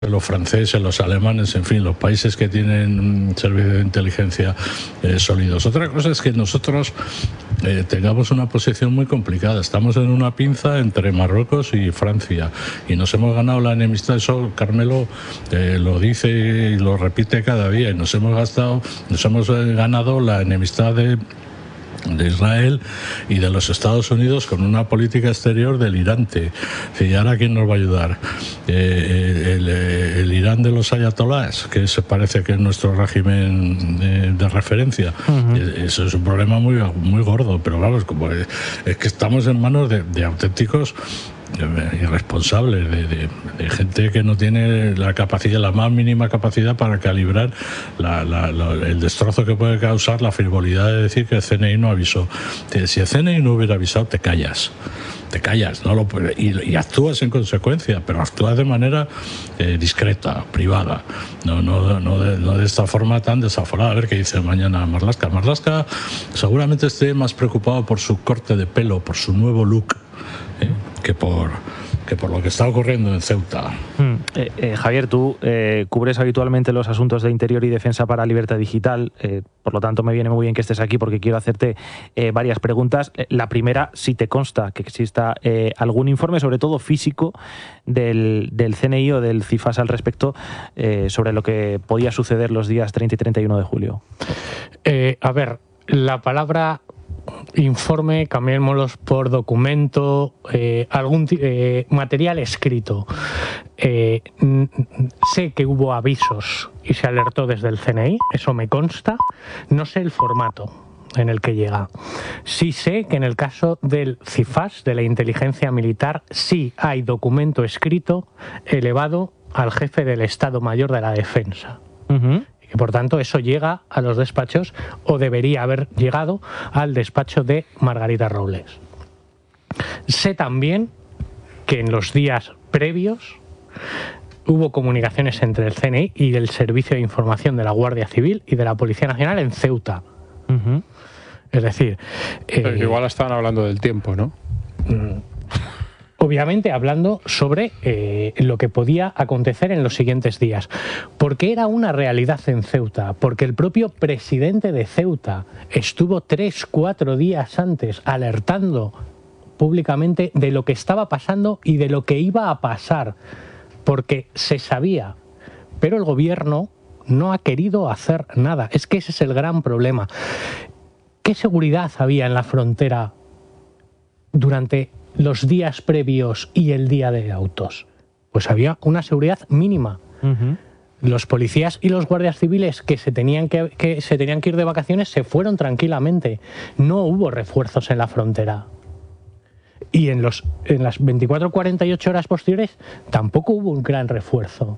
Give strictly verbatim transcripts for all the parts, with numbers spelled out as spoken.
los franceses, los alemanes, en fin, los países que tienen un servicio de inteligencia eh, sólidos. Otra cosa es que nosotros eh, tengamos una posición muy complicada. Estamos en una pinza entre Marruecos y Francia y nos hemos ganado la enemistad. Eso Carmelo eh, lo dice y lo repite cada día. Y nos hemos gastado, nos hemos eh, ganado la enemistad de de Israel y de los Estados Unidos con una política exterior delirante. ¿Y ahora quién nos va a ayudar? Eh, el, el Irán de los ayatolás, que se parece que es nuestro régimen de, de referencia. Uh-huh. Eso es un problema muy, muy gordo, pero vamos, como es, es que estamos en manos de, de auténticos irresponsables, de, de, de gente que no tiene la capacidad, la más mínima capacidad para calibrar la, la, la, el destrozo que puede causar la frivolidad de decir que el C N I no avisó. Si el C N I no hubiera avisado, te callas. Te callas, no lo puedes, y, y actúas en consecuencia, pero actúas de manera eh, discreta, privada, no, no, no, de, no de esta forma tan desaforada. A ver qué dice mañana Marlaska. Marlaska seguramente esté más preocupado por su corte de pelo, por su nuevo look, eh, que por que por lo que está ocurriendo en Ceuta. Mm. Eh, eh, Javier, tú eh, cubres habitualmente los asuntos de interior y defensa para Libertad Digital, eh, por lo tanto me viene muy bien que estés aquí porque quiero hacerte eh, varias preguntas. Eh, la primera, si te consta que exista eh, algún informe, sobre todo físico, del, del C N I o del CIFAS al respecto, eh, sobre lo que podía suceder los días treinta y treinta y uno de julio. Eh, a ver, la palabra informe, cambiémoslos por documento, eh, algún eh, material escrito. Eh, sé que hubo avisos y se alertó desde el C N I, eso me consta. No sé el formato en el que llega. Sí sé que en el caso del CIFAS, de la inteligencia militar, sí hay documento escrito elevado al jefe del Estado Mayor de la Defensa. Uh-huh. Y por tanto eso llega a los despachos, o debería haber llegado al despacho de Margarita Robles. Sé también que en los días previos hubo comunicaciones entre el C N I y el Servicio de Información de la Guardia Civil y de la Policía Nacional en Ceuta. Uh-huh. Es decir... Eh, igual estaban hablando del tiempo, ¿no? Obviamente hablando sobre eh, lo que podía acontecer en los siguientes días. Porque era una realidad en Ceuta, porque el propio presidente de Ceuta estuvo tres, cuatro días antes alertando públicamente de lo que estaba pasando y de lo que iba a pasar, porque se sabía, pero el gobierno no ha querido hacer nada. Es que ese es el gran problema. ¿Qué seguridad había en la frontera durante los días previos y el día de autos? Pues había una seguridad mínima. Uh-huh. Los policías y los guardias civiles que se tenían que, que se tenían que ir de vacaciones se fueron tranquilamente. No hubo refuerzos en la frontera. Y en, los, en las veinticuatro a cuarenta y ocho horas posteriores tampoco hubo un gran refuerzo.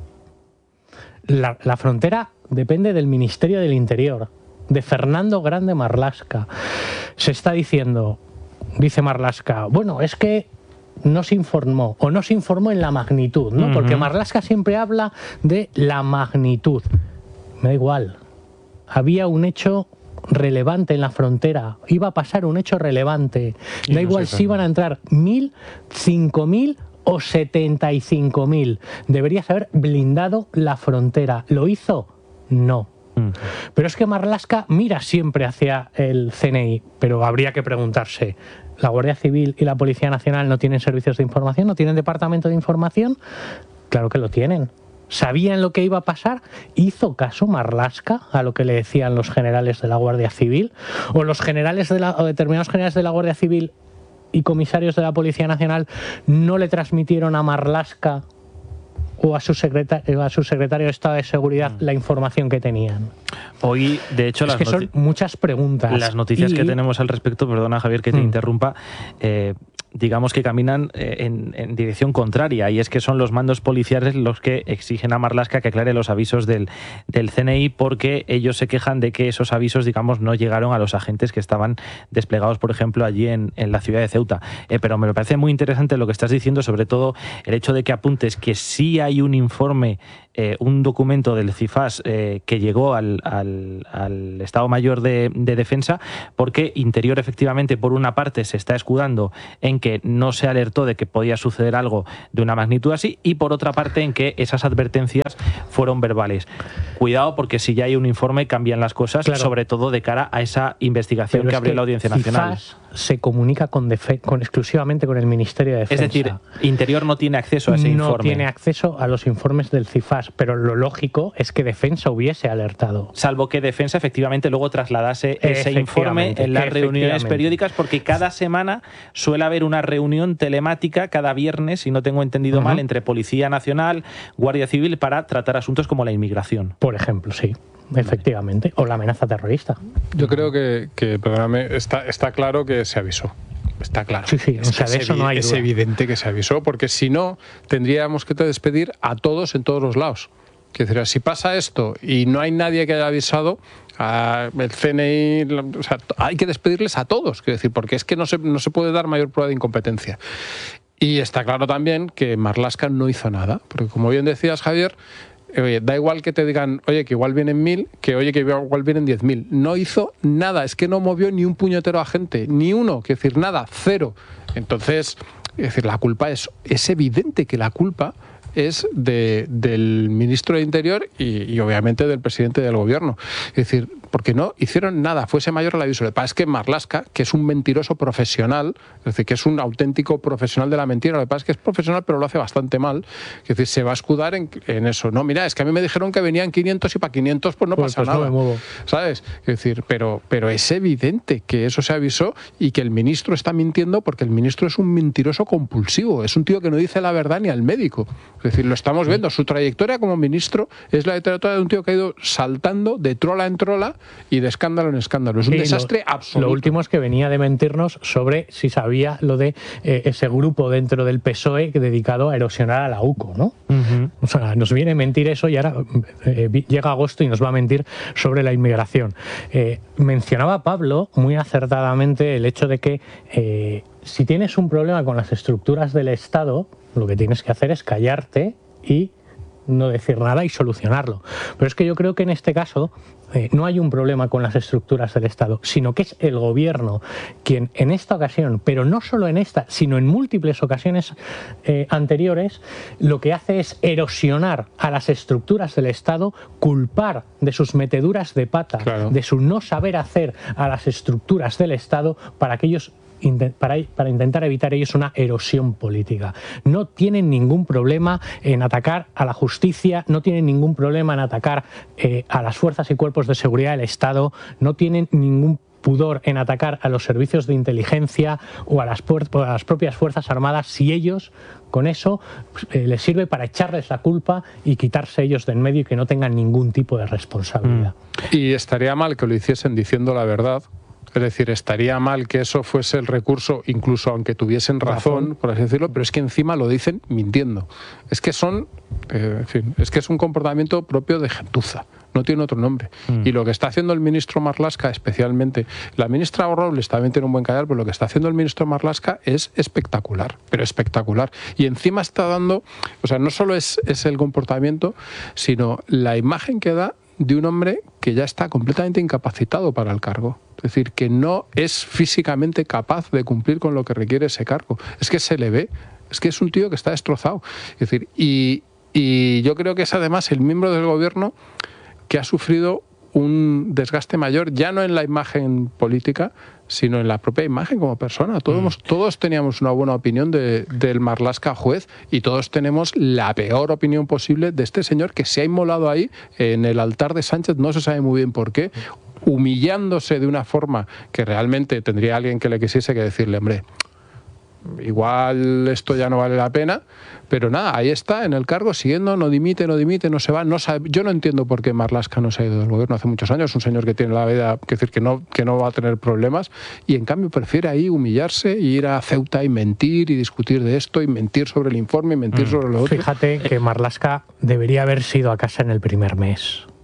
La, la frontera depende del Ministerio del Interior, de Fernando Grande Marlaska. Se está diciendo... Dice Marlaska, bueno, es que no se informó, o no se informó en la magnitud, ¿no? Uh-huh. Porque Marlaska siempre habla de la magnitud. Me da igual. Había un hecho relevante en la frontera. Iba a pasar un hecho relevante. Da no igual si iban a entrar mil, cinco mil o setenta y cinco mil. Deberías haber blindado la frontera. ¿Lo hizo? No. Pero es que Marlaska mira siempre hacia el C N I, pero habría que preguntarse, ¿la Guardia Civil y la Policía Nacional no tienen servicios de información? ¿No tienen departamento de información? Claro que lo tienen. ¿Sabían lo que iba a pasar? ¿Hizo caso Marlaska a lo que le decían los generales de la Guardia Civil? ¿O los generales de la, o determinados generales de la Guardia Civil y comisarios de la Policía Nacional no le transmitieron a Marlaska o a su, secretario, a su secretario de Estado de Seguridad mm. la información que tenían? Hoy, de hecho, es las que son muchas preguntas. Las noticias y... que tenemos al respecto, perdona Javier que te mm. interrumpa, eh, digamos que caminan eh, en, en dirección contraria, y es que son los mandos policiales los que exigen a Marlaska que aclare los avisos del, del C N I, porque ellos se quejan de que esos avisos, digamos, no llegaron a los agentes que estaban desplegados, por ejemplo, allí en, en la ciudad de Ceuta. Eh, pero me parece muy interesante lo que estás diciendo, sobre todo el hecho de que apuntes que sí hay un informe eh, un documento del CIFAS eh, que llegó al, al, al Estado Mayor de, de Defensa, porque Interior efectivamente por una parte se está escudando en que no se alertó de que podía suceder algo de una magnitud así, y por otra parte en que esas advertencias fueron verbales. Cuidado, porque si ya hay un informe cambian las cosas, claro, sobre todo de cara a esa investigación Pero que abrió la Audiencia Nacional. CIFAS se comunica con, con exclusivamente con el Ministerio de Defensa. Es decir, Interior no tiene acceso a ese no informe. No tiene acceso a los informes del CIFAS, pero lo lógico es que Defensa hubiese alertado. Salvo que Defensa efectivamente luego trasladase ese informe en las reuniones periódicas, porque cada semana suele haber una reunión telemática cada viernes, si no tengo entendido uh-huh. mal, entre Policía Nacional, Guardia Civil, para tratar asuntos como la inmigración. Por ejemplo, sí. Efectivamente, o la amenaza terrorista. Yo creo que, que perdóname, está, está claro que se avisó. Está claro. Sí, sí, o sea, de eso no hay duda. Es evidente que se avisó, porque si no, tendríamos que despedir a todos en todos los lados. Es decir, si pasa esto y no hay nadie que haya avisado, a el C N I, o sea, hay que despedirles a todos, quiero decir, porque es que no se, no se puede dar mayor prueba de incompetencia. Y está claro también que Marlaska no hizo nada, porque como bien decías, Javier, oye, da igual que te digan, oye, que igual vienen mil, que oye, que igual vienen diez mil. No hizo nada, es que no movió ni un puñetero agente, ni uno, quiero decir, nada, cero. Entonces, es decir, la culpa es, es evidente que la culpa es de, del ministro de Interior y, y obviamente del presidente del gobierno. Es decir, porque no hicieron nada, fuese mayor el aviso. Lo que pasa es que Marlaska, que es un mentiroso profesional, es decir, que es un auténtico profesional de la mentira, lo que pasa es que es profesional pero lo hace bastante mal, es decir, se va a escudar en, en eso. No, mira, es que a mí me dijeron que venían quinientos y para quinientos pues no pues, pasa pues nada. No me muevo. ¿Sabes? Es decir, pero, pero es evidente que eso se avisó y que el ministro está mintiendo, porque el ministro es un mentiroso compulsivo, es un tío que no dice la verdad ni al médico. Es decir, lo estamos viendo, su trayectoria como ministro es la trayectoria de un tío que ha ido saltando de trola en trola y de escándalo en escándalo. Es un sí, desastre lo, absoluto. Lo último es que venía de mentirnos sobre si sabía lo de eh, ese grupo dentro del P S O E dedicado a erosionar a la U C O, ¿no? Uh-huh. O sea, nos viene a mentir eso y ahora eh, llega agosto y nos va a mentir sobre la inmigración. Eh, mencionaba Pablo muy acertadamente el hecho de que eh, si tienes un problema con las estructuras del Estado, lo que tienes que hacer es callarte y no decir nada y solucionarlo. Pero es que yo creo que en este caso eh, no hay un problema con las estructuras del Estado, sino que es el gobierno quien en esta ocasión, pero no solo en esta, sino en múltiples ocasiones eh, anteriores, lo que hace es erosionar a las estructuras del Estado, culpar de sus meteduras de pata, claro, de su no saber hacer a las estructuras del Estado para que ellos Para, para intentar evitar ellos una erosión política. No tienen ningún problema en atacar a la justicia, no tienen ningún problema en atacar eh, a las fuerzas y cuerpos de seguridad del Estado, no tienen ningún pudor en atacar a los servicios de inteligencia o a las, a las propias Fuerzas Armadas, si ellos con eso eh, les sirve para echarles la culpa y quitarse ellos de en medio y que no tengan ningún tipo de responsabilidad. Mm. Y estaría mal que lo hiciesen diciendo la verdad. Es decir, estaría mal que eso fuese el recurso, incluso aunque tuviesen razón, razón, por así decirlo, pero es que encima lo dicen mintiendo. Es que son, eh, en fin, es que es un comportamiento propio de gentuza, no tiene otro nombre. Mm. Y lo que está haciendo el ministro Marlaska, especialmente, la ministra Robles también tiene un buen callar, pero lo que está haciendo el ministro Marlaska es espectacular, pero espectacular. Y encima está dando, o sea, no solo es, es el comportamiento, sino la imagen que da de un hombre que ya está completamente incapacitado para el cargo. Es decir, que no es físicamente capaz de cumplir con lo que requiere ese cargo. Es que se le ve, es que es un tío que está destrozado. Es decir, y, y yo creo que es además el miembro del gobierno que ha sufrido un desgaste mayor, ya no en la imagen política, sino en la propia imagen como persona. Todos, mm. todos teníamos una buena opinión de, del Marlaska juez y todos tenemos la peor opinión posible de este señor que se ha inmolado ahí en el altar de Sánchez, no se sabe muy bien por qué, humillándose de una forma que realmente tendría alguien que le quisiese que decirle, hombre, igual esto ya no vale la pena, pero nada, ahí está en el cargo, siguiendo, no dimite, no dimite, no se va, no sabe. Yo no entiendo por qué Marlaska no se ha ido del gobierno hace muchos años, es un señor que tiene la vida, que decir que no, que no va a tener problemas, y en cambio prefiere ahí humillarse y ir a Ceuta y mentir y discutir de esto y mentir sobre el informe y mentir mm. sobre lo otro. Fíjate que Marlaska debería haber sido a casa en el primer mes.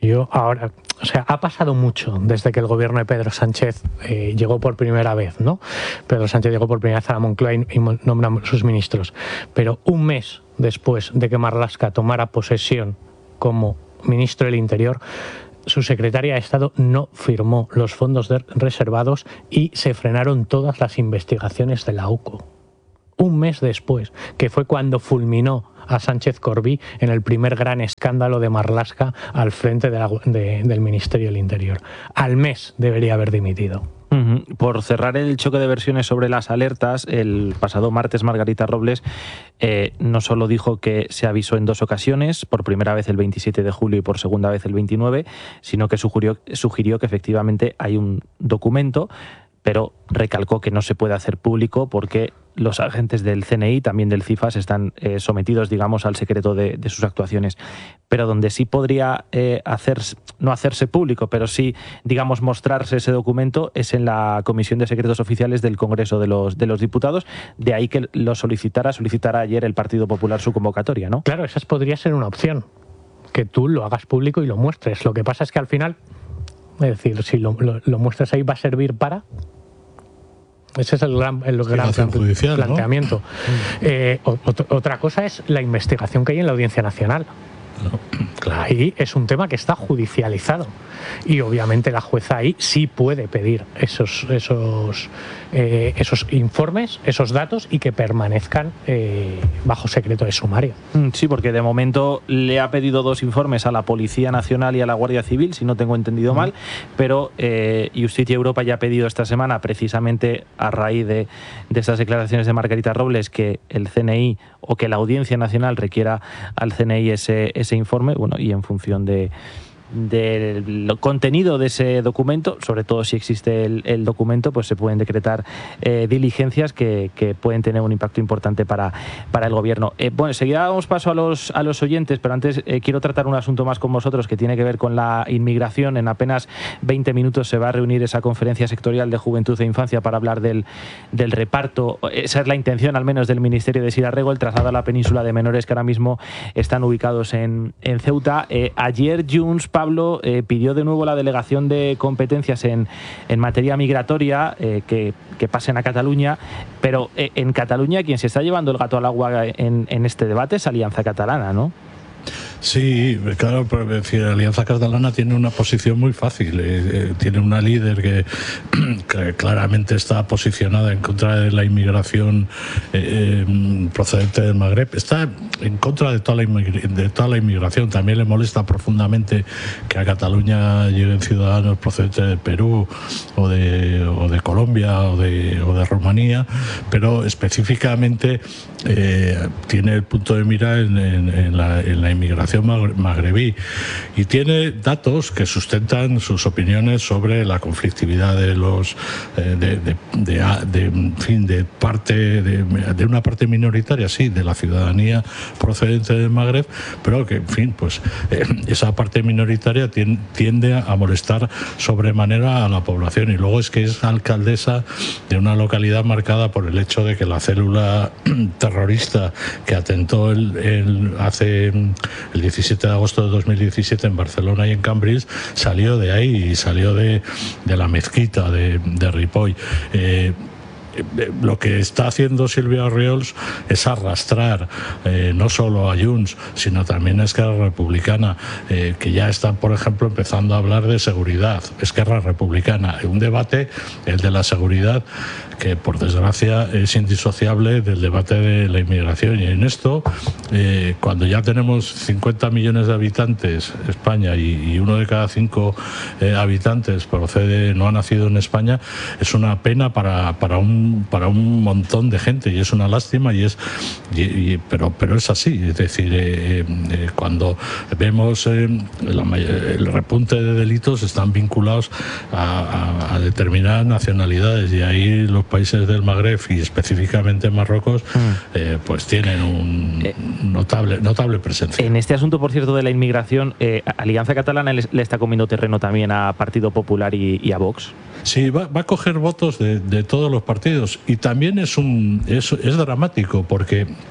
Yo ahora, o sea, ha pasado mucho desde que el gobierno de Pedro Sánchez eh, llegó por primera vez, ¿no? Pedro Sánchez llegó por primera vez a la Moncloa y, y nombra sus ministros. Pero un mes después de que Marlaska tomara posesión como ministro del Interior, su secretaria de Estado no firmó los fondos de reservados y se frenaron todas las investigaciones de la U C O. Un mes después, que fue cuando fulminó a Sánchez Corbí en el primer gran escándalo de Marlaska al frente de la, de, del Ministerio del Interior. Al mes debería haber dimitido. Uh-huh. Por cerrar el choque de versiones sobre las alertas, el pasado martes Margarita Robles eh, no solo dijo que se avisó en dos ocasiones, por primera vez el veintisiete de julio y por segunda vez el veintinueve, sino que sugirió, sugirió que efectivamente hay un documento, pero recalcó que no se puede hacer público porque los agentes del C N I, también del CIFAS, están eh, sometidos, digamos, al secreto de, de sus actuaciones. Pero donde sí podría eh, hacerse, no hacerse público, pero sí, digamos, mostrarse ese documento es en la Comisión de Secretos Oficiales del Congreso de los, de los Diputados. De ahí que lo solicitara, solicitara ayer el Partido Popular su convocatoria, ¿no? Claro, esa podría ser una opción, que tú lo hagas público y lo muestres. Lo que pasa es que al final, es decir, si lo, lo, lo muestras ahí, ¿va a servir para...? Ese es el gran, el gran plan, judicial, planteamiento. ¿No? Eh, ot- otra cosa es la investigación que hay en la Audiencia Nacional. No, claro. Ahí es un tema que está judicializado y obviamente la jueza ahí sí puede pedir esos esos eh, esos informes, esos datos y que permanezcan eh, bajo secreto de sumario. Sí, porque de momento le ha pedido dos informes a la Policía Nacional y a la Guardia Civil, si no tengo entendido mm. mal, pero eh, Justicia Europa ya ha pedido esta semana, precisamente a raíz de, de estas declaraciones de Margarita Robles, que el C N I o que la Audiencia Nacional requiera al C N I ese, ese informe, bueno, y en función de del contenido de ese documento, sobre todo si existe el, el documento, pues se pueden decretar eh, diligencias que, que pueden tener un impacto importante para, para el gobierno. Eh, bueno, enseguida damos paso a los, a los oyentes, pero antes eh, quiero tratar un asunto más con vosotros que tiene que ver con la inmigración. En apenas veinte minutos se va a reunir esa conferencia sectorial de Juventud e Infancia para hablar del, del reparto. Esa es la intención, al menos, del Ministerio de Sira Rego, el traslado a la península de menores que ahora mismo están ubicados en, en Ceuta. Eh, ayer Junts, Pablo, eh, pidió de nuevo la delegación de competencias en, en materia migratoria eh, que, que pasen a Cataluña, pero eh, en Cataluña quien se está llevando el gato al agua en, en este debate es Alianza Catalana, ¿no? Sí, claro, pero decir, la Alianza Catalana tiene una posición muy fácil. Eh, eh, tiene una líder que, que claramente está posicionada en contra de la inmigración eh, eh, procedente del Magreb. Está en contra de toda, la de toda la inmigración. También le molesta profundamente que a Cataluña lleguen ciudadanos procedentes de Perú o de, o de Colombia o de, o de Rumanía, pero específicamente eh, tiene el punto de mira en, en, en, la, en la inmigración magrebí y tiene datos que sustentan sus opiniones sobre la conflictividad de los eh, de, de, de, de, en fin, de parte de, de una parte minoritaria, sí, de la ciudadanía procedente del Magreb, pero que, en fin, pues eh, esa parte minoritaria tiende, tiende a molestar sobremanera a la población. Y luego es que es alcaldesa de una localidad marcada por el hecho de que la célula terrorista que atentó el, el hace el diecisiete de agosto de dos mil diecisiete en Barcelona y en Cambrils salió de ahí y salió de, de la mezquita de, de Ripoll. Eh, Lo que está haciendo Silvia Orriols es arrastrar eh, no solo a Junts, sino también a Esquerra Republicana, eh, que ya están, por ejemplo, empezando a hablar de seguridad. Esquerra Republicana, un debate, el de la seguridad, que por desgracia es indisociable del debate de la inmigración. Y en esto, eh, cuando ya tenemos cincuenta millones de habitantes en España y, y uno de cada cinco eh, habitantes procede, no ha nacido en España, es una pena para, para un para un montón de gente y es una lástima y es y, y, pero pero es así, es decir, eh, eh, cuando vemos eh, la, el repunte de delitos están vinculados a, a, a determinadas nacionalidades y ahí los países del Magreb y específicamente Marruecos mm. eh, pues tienen un eh, notable notable presencia. En este asunto, por cierto, de la inmigración, eh, Alianza Catalana le, le está comiendo terreno también a Partido Popular y, y a Vox. Sí, va, va a coger votos de, de todos los partidos y también es un es, es dramático porque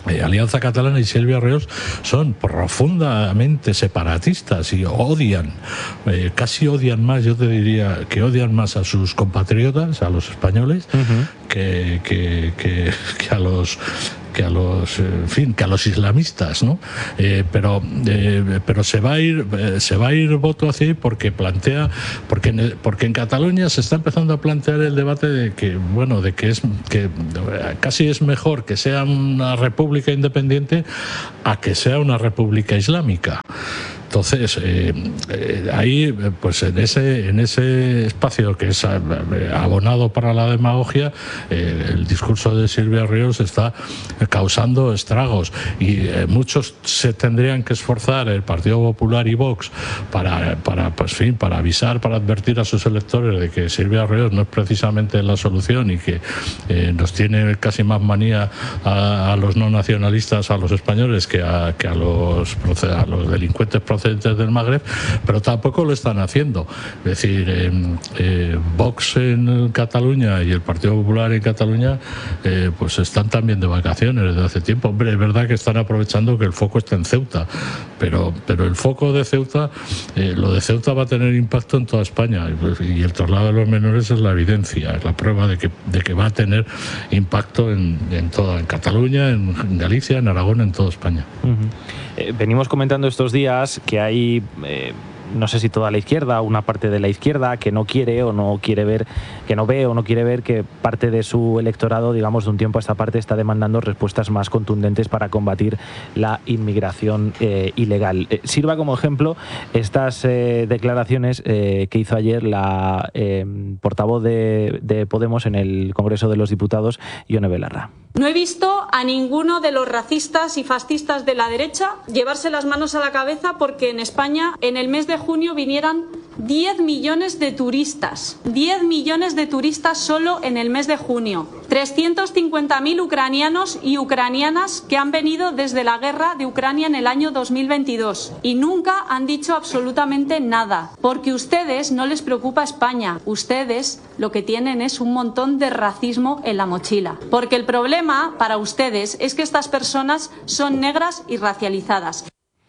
Eh, Alianza Catalana y Silvia Ríos son profundamente separatistas y odian, eh, casi odian más, yo te diría que odian más a sus compatriotas, a los españoles, uh-huh. que, que, que, que a los que a los en fin que a los islamistas, ¿no? Eh, pero eh, pero se va a ir eh, se va a ir voto hacia ahí porque plantea porque en, porque en Cataluña se está empezando a plantear el debate de que bueno de que es que casi es mejor que sea una república independiente a que sea una república islámica. Entonces, eh, eh, ahí, pues en ese en ese espacio que es abonado para la demagogia, eh, el discurso de Silvia Ríos está causando estragos y eh, muchos se tendrían que esforzar, el Partido Popular y Vox, para, para, pues, fin, para avisar, para advertir a sus electores de que Silvia Ríos no es precisamente la solución y que eh, nos tiene casi más manía a, a los no nacionalistas, a los españoles, que a, que a los, a los delincuentes procedentes del Magreb, pero tampoco lo están haciendo. Es decir, eh, eh, Vox en Cataluña y el Partido Popular en Cataluña eh, pues están también de vacaciones desde hace tiempo. Hombre, es verdad que están aprovechando que el foco está en Ceuta, pero, pero el foco de Ceuta, eh, lo de Ceuta va a tener impacto en toda España y el traslado de los menores es la evidencia, es la prueba de que, de que va a tener impacto en, en toda, en Cataluña, en Galicia, en Aragón, en toda España. Uh-huh. Eh, venimos comentando estos días que hay, eh, no sé si toda la izquierda, una parte de la izquierda que no quiere o no quiere ver, que no ve o no quiere ver que parte de su electorado, digamos, de un tiempo a esta parte está demandando respuestas más contundentes para combatir la inmigración eh, ilegal. Eh, sirva como ejemplo estas eh, declaraciones eh, que hizo ayer la eh, portavoz de, de Podemos en el Congreso de los Diputados, Ione Belarra. No he visto a ninguno de los racistas y fascistas de la derecha llevarse las manos a la cabeza porque en España en el mes de junio vinieran diez millones de turistas. diez millones de turistas solo en el mes de junio. trescientos cincuenta mil ucranianos y ucranianas que han venido desde la guerra de Ucrania en el año dos mil veintidós. Y nunca han dicho absolutamente nada. Porque a ustedes no les preocupa España. Ustedes lo que tienen es un montón de racismo en la mochila. Porque el problema para ustedes es que estas personas son negras y racializadas.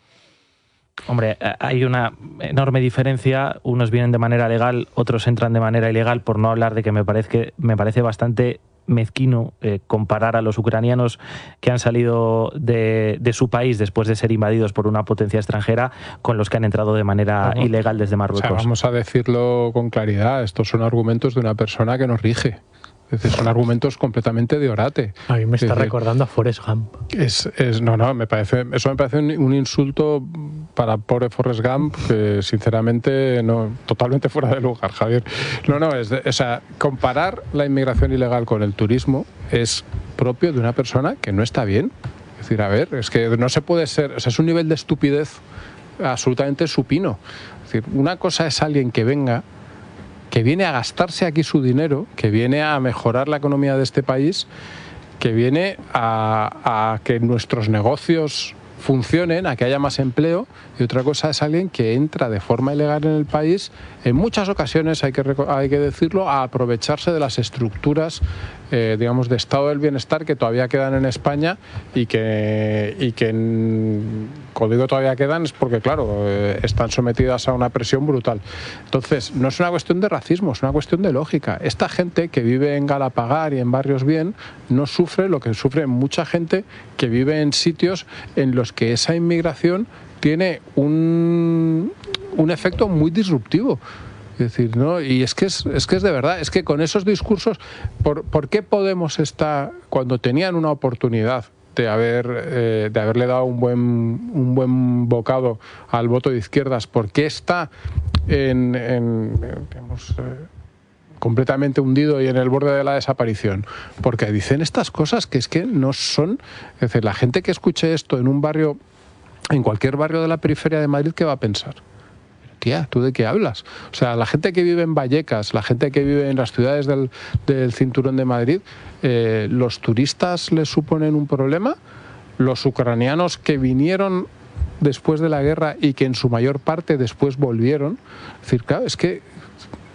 Hombre, hay una enorme diferencia. Unos vienen de manera legal, otros entran de manera ilegal, por no hablar de que me parece, me parece bastante mezquino eh, comparar a los ucranianos que han salido de, de su país después de ser invadidos por una potencia extranjera con los que han entrado de manera vamos, ilegal desde Marruecos. O sea, vamos a decirlo con claridad, estos son argumentos de una persona que nos rige. Es decir, son argumentos completamente de orate. A mí me está es decir, recordando a Forrest Gump. Es, es, no, no, me parece, eso me parece un, un insulto para pobre Forrest Gump que sinceramente no, totalmente fuera de lugar, Javier. No, no, es, de, o sea, comparar la inmigración ilegal con el turismo es propio de una persona que no está bien. Es decir, a ver, es que no se puede ser, o sea, es un nivel de estupidez absolutamente supino. Es decir, una cosa es alguien que venga, que viene a gastarse aquí su dinero, que viene a mejorar la economía de este país, que viene a, a que nuestros negocios funcionen, a que haya más empleo, y otra cosa es alguien que entra de forma ilegal en el país, en muchas ocasiones, hay que, hay que decirlo, a aprovecharse de las estructuras, eh, digamos, de estado del bienestar que todavía quedan en España y que, y que en, cuando digo todavía quedan es porque, claro, eh, están sometidas a una presión brutal. Entonces, no es una cuestión de racismo, es una cuestión de lógica. Esta gente que vive en Galapagar y en barrios bien no sufre lo que sufre mucha gente que vive en sitios en los que esa inmigración tiene un, un efecto muy disruptivo. Es decir, ¿no? Y es que es, es que es de verdad, es que con esos discursos, ¿por, ¿por qué Podemos está, cuando tenían una oportunidad de haber eh, de haberle dado un buen un buen bocado al voto de izquierdas, por qué está en, en digamos, eh, completamente hundido y en el borde de la desaparición? Porque dicen estas cosas que es que no son, es decir, la gente que escuche esto en un barrio, en cualquier barrio de la periferia de Madrid, ¿qué va a pensar? Tía, ¿tú de qué hablas? O sea, la gente que vive en Vallecas, la gente que vive en las ciudades del, del cinturón de Madrid, eh, ¿los turistas les suponen un problema? ¿Los ucranianos que vinieron después de la guerra y que en su mayor parte después volvieron? Es decir, claro, es que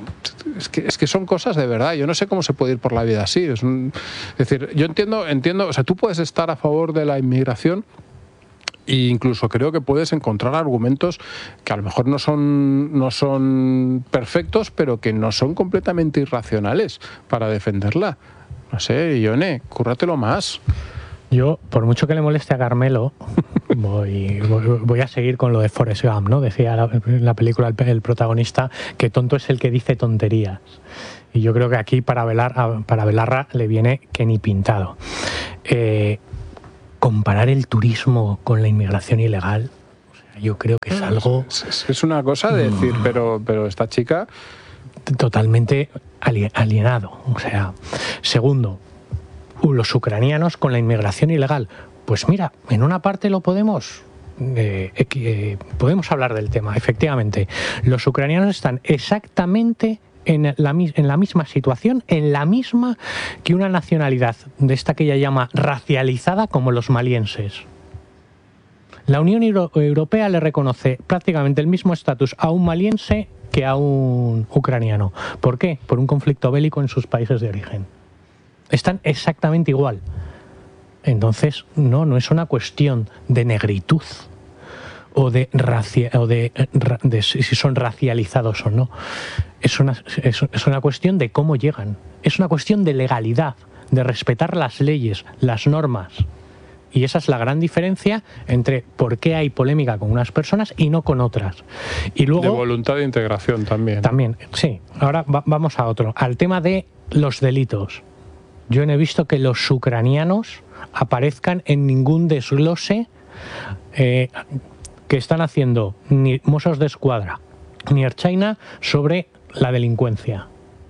es, que, es que son cosas de verdad. Yo no sé cómo se puede ir por la vida así. Es, un, es decir, yo entiendo, entiendo, o sea, tú puedes estar a favor de la inmigración e incluso creo que puedes encontrar argumentos que a lo mejor no son, no son perfectos, pero que no son completamente irracionales para defenderla. No sé, Ione, cúrratelo más. Yo, por mucho que le moleste a Carmelo, voy, voy, voy a seguir con lo de Forrest Gump, ¿no? Decía la, en la película el, el protagonista que tonto es el que dice tonterías. Y yo creo que aquí para, Velar, para Belarra le viene que ni pintado. Eh, comparar el turismo con la inmigración ilegal, o sea, yo creo que es algo... Es, es una cosa de decir, pero, pero esta chica... Totalmente alienado. O sea, segundo, los ucranianos con la inmigración ilegal. Pues mira, en una parte lo podemos... Eh, eh, podemos hablar del tema, efectivamente. Los ucranianos están exactamente en la, en la misma situación, en la misma que una nacionalidad de esta que ella llama racializada como los malienses. La Unión Euro- Europea le reconoce prácticamente el mismo estatus a un maliense que a un ucraniano. ¿Por qué? Por un conflicto bélico en sus países de origen. Están exactamente igual. Entonces, no, no es una cuestión de negritud o de, racia, o de, de, de si son racializados o no. Es una, es, es una cuestión de cómo llegan. Es una cuestión de legalidad, de respetar las leyes, las normas. Y esa es la gran diferencia entre por qué hay polémica con unas personas y no con otras. Y luego, de voluntad de integración también. También, sí. Ahora va, vamos a otro. Al tema de los delitos. Yo no he visto que los ucranianos aparezcan en ningún desglose eh, que están haciendo ni Mossos de Escuadra ni Ertzaintza sobre la delincuencia.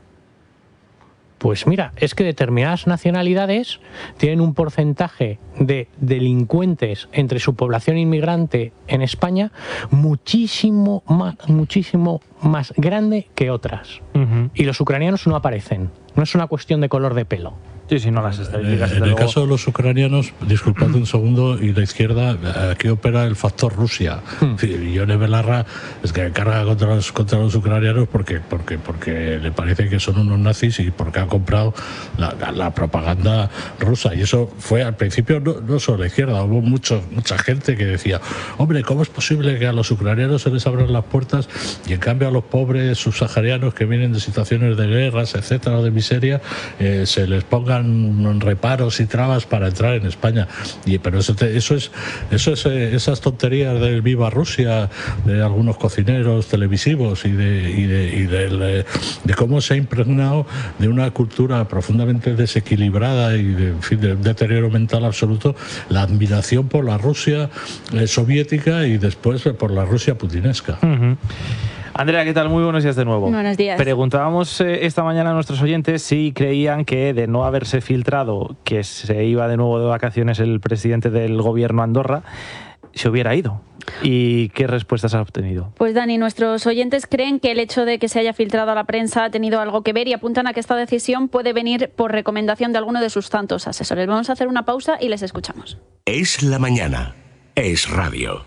Pues mira, es que determinadas nacionalidades tienen un porcentaje de delincuentes entre su población inmigrante en España muchísimo más, muchísimo más grande que otras. Uh-huh. Y los ucranianos no aparecen. No es una cuestión de color de pelo. Sí, sí, no las estadísticas. En el luego... caso de los ucranianos, disculpad un segundo, y la izquierda, aquí opera el factor Rusia. Hmm. Ione Belarra es que carga contra los, contra los ucranianos porque, porque, porque le parece que son unos nazis y porque han comprado la, la, la propaganda rusa. Y eso fue al principio no, no solo la izquierda, hubo mucho, mucha gente que decía, hombre, ¿cómo es posible que a los ucranianos se les abran las puertas y en cambio a los pobres subsaharianos que vienen de situaciones de guerras, etcétera, de miseria, eh, se les pongan reparos y trabas para entrar en España? Y pero eso te, eso es eso es eh, esas tonterías del viva Rusia de algunos cocineros televisivos y de y de, y de, de cómo se ha impregnado de una cultura profundamente desequilibrada y de, en fin, de un deterioro mental absoluto la admiración por la Rusia eh, soviética y después por la Rusia putinesca. Uh-huh. Andrea, ¿qué tal? Muy buenos días de nuevo. Buenos días. Preguntábamos eh, esta mañana a nuestros oyentes si creían que de no haberse filtrado que se iba de nuevo de vacaciones el presidente del gobierno Andorra, se hubiera ido. ¿Y qué respuestas ha obtenido? Pues Dani, nuestros oyentes creen que el hecho de que se haya filtrado a la prensa ha tenido algo que ver y apuntan a que esta decisión puede venir por recomendación de alguno de sus tantos asesores. Vamos a hacer una pausa y les escuchamos. Es la mañana. Es radio.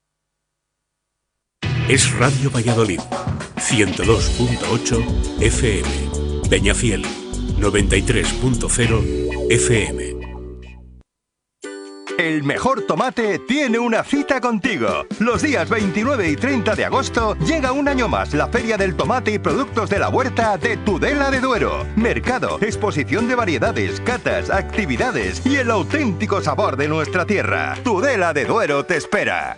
Es Radio Valladolid, ciento dos punto ocho F M, Peñafiel, noventa y tres punto cero F M. El mejor tomate tiene una cita contigo. Los días veintinueve y treinta de agosto llega un año más la Feria del Tomate y Productos de la Huerta de Tudela de Duero. Mercado, exposición de variedades, catas, actividades y el auténtico sabor de nuestra tierra. Tudela de Duero te espera.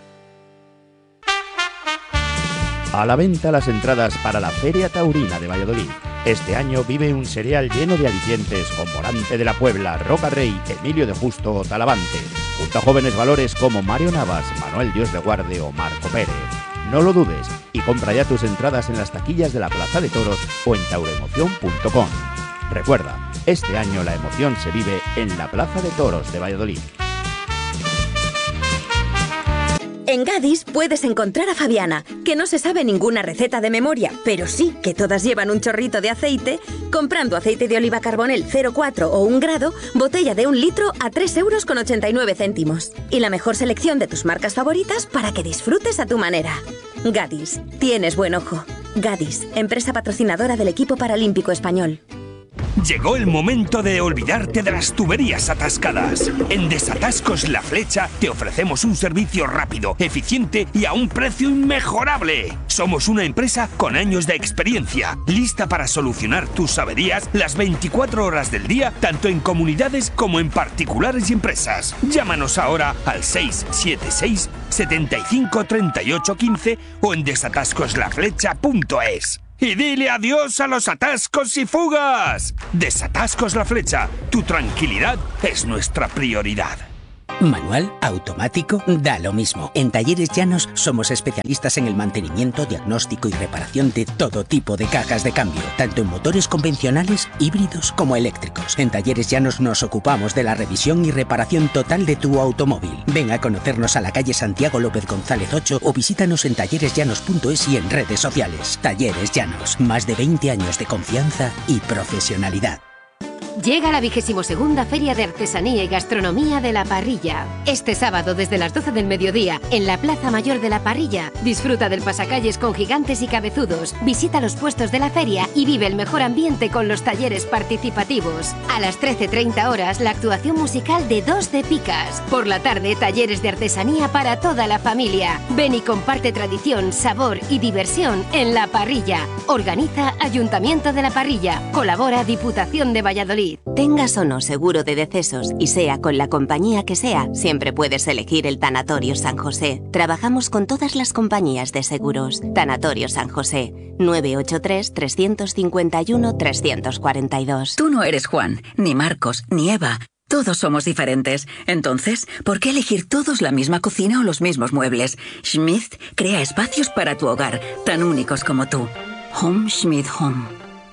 A la venta las entradas para la Feria Taurina de Valladolid. Este año vive un serial lleno de alicientes con Volante de la Puebla, Roca Rey, Emilio de Justo o Talavante, junto a jóvenes valores como Mario Navas, Manuel Dios de Guarde o Marco Pérez. No lo dudes y compra ya tus entradas en las taquillas de la Plaza de Toros o en tauroemoción punto com. Recuerda, este año la emoción se vive en la Plaza de Toros de Valladolid. En Gadis puedes encontrar a Fabiana, que no se sabe ninguna receta de memoria, pero sí que todas llevan un chorrito de aceite, comprando aceite de oliva Carbonell cero coma cuatro o un grado, botella de un litro a tres euros con ochenta y nueve céntimos. Y la mejor selección de tus marcas favoritas para que disfrutes a tu manera. Gadis, tienes buen ojo. Gadis, empresa patrocinadora del equipo paralímpico español. Llegó el momento de olvidarte de las tuberías atascadas. En Desatascos La Flecha te ofrecemos un servicio rápido, eficiente y a un precio inmejorable. Somos una empresa con años de experiencia, lista para solucionar tus averías las veinticuatro horas del día, tanto en comunidades como en particulares y empresas. Llámanos ahora al seis siete seis, setenta y cinco, treinta y ocho, quince o en desatascos la flecha punto es. Y dile adiós a los atascos y fugas. Desatascos La Flecha. Tu tranquilidad es nuestra prioridad. Manual, automático, da lo mismo. En Talleres Llanos somos especialistas en el mantenimiento, diagnóstico y reparación de todo tipo de cajas de cambio, tanto en motores convencionales, híbridos como eléctricos. En Talleres Llanos nos ocupamos de la revisión y reparación total de tu automóvil. Ven a conocernos a la calle Santiago López González ocho o visítanos en talleres llanos punto es y en redes sociales. Talleres Llanos, más de veinte años de confianza y profesionalidad. Llega la vigésimo segunda Feria de Artesanía y Gastronomía de La Parrilla. Este sábado desde las doce del mediodía, en la Plaza Mayor de La Parrilla, disfruta del pasacalles con gigantes y cabezudos, visita los puestos de la feria y vive el mejor ambiente con los talleres participativos. A las trece treinta horas, la actuación musical de Dos de Picas. Por la tarde, talleres de artesanía para toda la familia. Ven y comparte tradición, sabor y diversión en La Parrilla. Organiza Ayuntamiento de La Parrilla. Colabora Diputación de Valladolid. Tengas o no seguro de decesos y sea con la compañía que sea, siempre puedes elegir el Tanatorio San José. Trabajamos con todas las compañías de seguros. Tanatorio San José, nueve ocho tres, tres cinco uno, tres cuatro dos. Tú no eres Juan, ni Marcos, ni Eva. Todos somos diferentes. Entonces, ¿por qué elegir todos la misma cocina o los mismos muebles? Schmidt crea espacios para tu hogar, tan únicos como tú. Home Schmidt Home.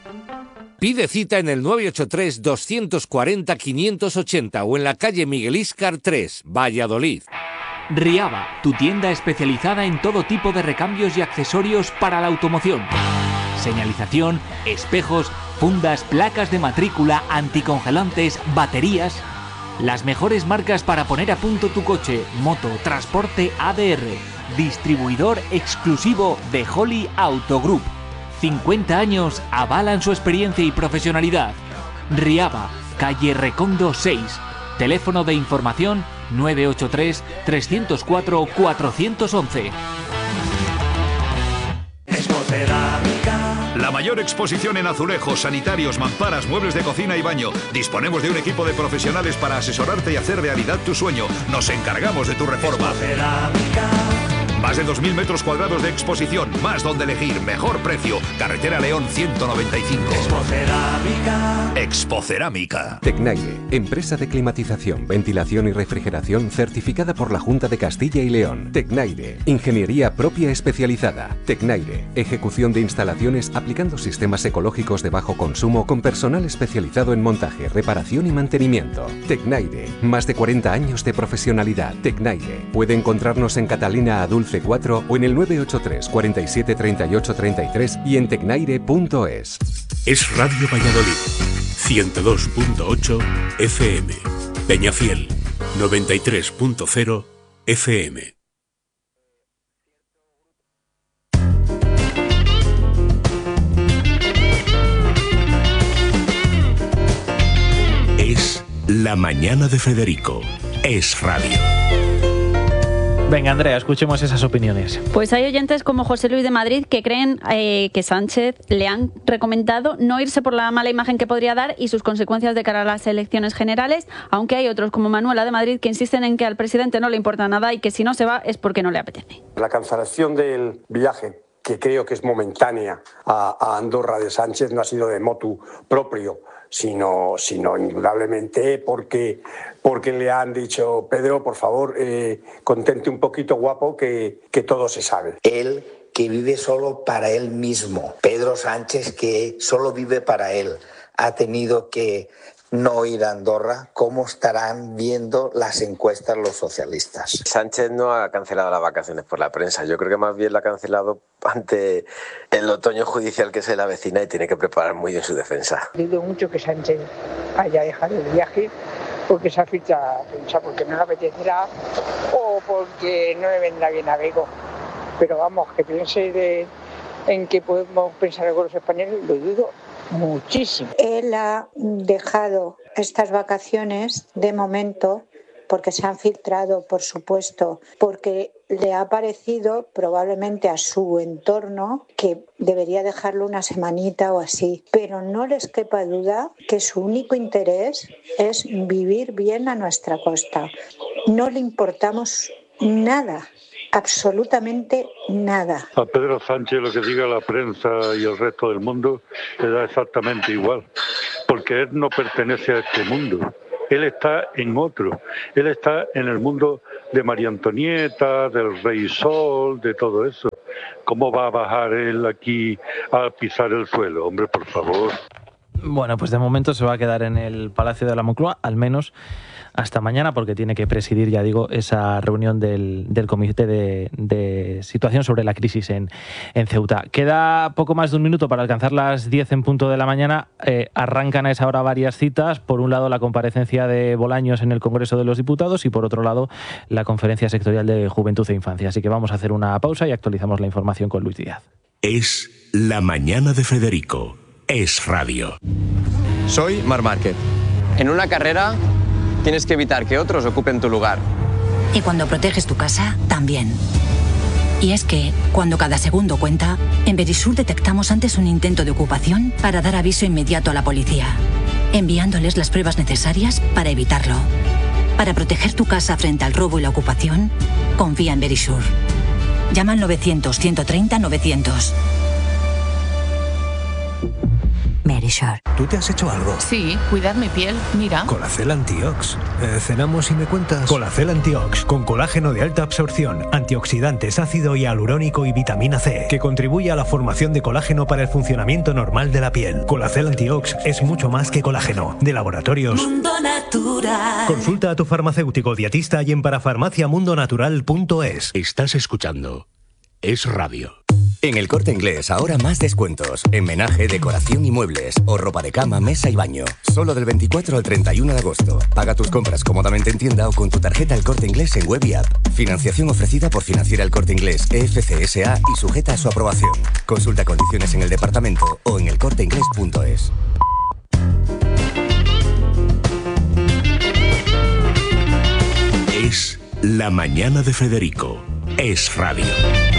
Pide cita en el nueve ocho tres, dos cuatro cero, cinco ocho cero o en la calle Miguel Íscar tres, Valladolid. Riaba, tu tienda especializada en todo tipo de recambios y accesorios para la automoción. Señalización, espejos, fundas, placas de matrícula, anticongelantes, baterías. Las mejores marcas para poner a punto tu coche, moto, transporte A D R. Distribuidor exclusivo de Holly Auto Group. cincuenta años avalan su experiencia y profesionalidad. Riaba, calle Recondo seis. Teléfono de información nueve ocho tres, tres cero cuatro, cuatro uno uno. La mayor exposición en azulejos, sanitarios, mamparas, muebles de cocina y baño. Disponemos de un equipo de profesionales para asesorarte y hacer realidad tu sueño. Nos encargamos de tu reforma. Más de dos mil metros cuadrados de exposición, más donde elegir, mejor precio. Carretera León ciento noventa y cinco. Expocerámica. Expocerámica. Tecnaire, empresa de climatización, ventilación y refrigeración certificada por la Junta de Castilla y León. Tecnaire, ingeniería propia especializada. Tecnaire, ejecución de instalaciones aplicando sistemas ecológicos de bajo consumo con personal especializado en montaje, reparación y mantenimiento. Tecnaire, más de cuarenta años de profesionalidad. Tecnaire, puede encontrarnos en Catalina Adulce cuatro o en el nueve ocho tres, cuarenta y siete, treinta y ocho, treinta y tres y en tecnaire punto es. Es Radio Valladolid, ciento dos punto ocho F M. Peñafiel, noventa y tres punto cero F M. Es La Mañana de Federico. Es radio. Venga, Andrea, escuchemos esas opiniones. Pues hay oyentes como José Luis de Madrid que creen eh, que Sánchez le han recomendado no irse por la mala imagen que podría dar y sus consecuencias de cara a las elecciones generales, aunque hay otros como Manuela de Madrid que insisten en que al presidente no le importa nada y que si no se va es porque no le apetece. La cancelación del viaje, que creo que es momentánea, a, a Andorra de Sánchez no ha sido de motu propio, sino, sino indudablemente porque, porque le han dicho, Pedro, por favor, eh, contente un poquito, guapo, que, que todo se sabe. Él que vive solo para él mismo. Pedro Sánchez que solo vive para él. Ha tenido que no ir a Andorra. ¿Cómo estarán viendo las encuestas los socialistas? Sánchez no ha cancelado las vacaciones por la prensa. Yo creo que más bien la ha cancelado ante el otoño judicial que se le avecina y tiene que preparar muy bien su defensa. Dudo mucho que Sánchez haya dejado el viaje porque se ha filtrado a la prensa, porque no le apetecerá o porque no le vendrá bien a Bego. Pero vamos, que piense de, en que podemos pensar algo los españoles, lo dudo muchísimo. Él ha dejado estas vacaciones de momento porque se han filtrado, por supuesto, porque le ha parecido probablemente a su entorno que debería dejarlo una semanita o así, pero no les quepa duda que su único interés es vivir bien a nuestra costa. No le importamos nada. Absolutamente nada. A Pedro Sánchez lo que diga la prensa y el resto del mundo le da exactamente igual, porque él no pertenece a este mundo. Él está en otro. Él está en el mundo de María Antonieta, del Rey Sol, de todo eso. ¿Cómo va a bajar él aquí a pisar el suelo? Hombre, por favor. Bueno, pues de momento se va a quedar en el Palacio de la Moncloa, al menos hasta mañana, porque tiene que presidir, ya digo, esa reunión del, del Comité de, de Situación sobre la Crisis en, en Ceuta. Queda poco más de un minuto para alcanzar las diez en punto de la mañana. Eh, arrancan a esa hora varias citas. Por un lado, la comparecencia de Bolaños en el Congreso de los Diputados y, por otro lado, la Conferencia Sectorial de Juventud e Infancia. Así que vamos a hacer una pausa y actualizamos la información con Luis Díaz. Es La Mañana de Federico. Es radio. Soy Marc Márquez. En una carrera tienes que evitar que otros ocupen tu lugar. Y cuando proteges tu casa, también. Y es que, cuando cada segundo cuenta, en Verisur detectamos antes un intento de ocupación para dar aviso inmediato a la policía, enviándoles las pruebas necesarias para evitarlo. Para proteger tu casa frente al robo y la ocupación, confía en Verisur. Llama al novecientos, ciento treinta, novecientos. Verisur. ¿Tú te has hecho algo? Sí, cuidar mi piel, mira. Colacel Antiox. Eh, ¿Cenamos y me cuentas? Colacel Antiox, con colágeno de alta absorción, antioxidantes, ácido hialurónico y vitamina C, que contribuye a la formación de colágeno para el funcionamiento normal de la piel. Colacel Antiox es mucho más que colágeno. De Laboratorios Mundo Natural. Consulta a tu farmacéutico dietista y en parafarmacia mundo natural punto es. Estás escuchando Es Radio. En El Corte Inglés ahora más descuentos. En menaje, decoración y muebles. O ropa de cama, mesa y baño. Solo del veinticuatro al treinta y uno de agosto. Paga tus compras cómodamente en tienda o con tu tarjeta El Corte Inglés en web y app. Financiación ofrecida por Financiera El Corte Inglés E F C S A y sujeta a su aprobación. Consulta condiciones en el departamento o en el corte inglés punto es. Es La Mañana de Federico. Es radio.